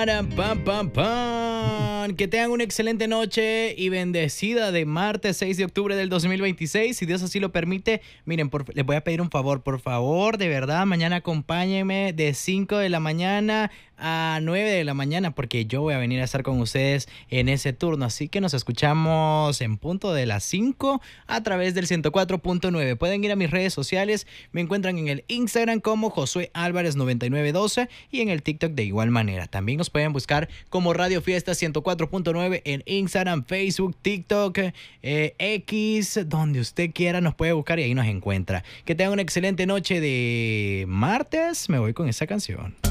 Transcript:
Param, pam, pam, pam. Que tengan una excelente noche y bendecida de martes 6 de octubre del 2026. Si Dios así lo permite, miren, les voy a pedir un favor, por favor, de verdad, mañana acompáñenme de 5 de la mañana a 9 de la mañana porque yo voy a venir a estar con ustedes en ese turno. Así que nos escuchamos en punto de las 5 a través del 104.9. Pueden ir a mis redes sociales, me encuentran en el Instagram como Josué Álvarez 9912 y en el TikTok de igual manera. También nos pueden buscar como Radio Fiesta 104.9 en Instagram, Facebook, TikTok, X, donde usted quiera nos puede buscar y ahí nos encuentra. Que tengan una excelente noche de martes. Me voy con esa canción.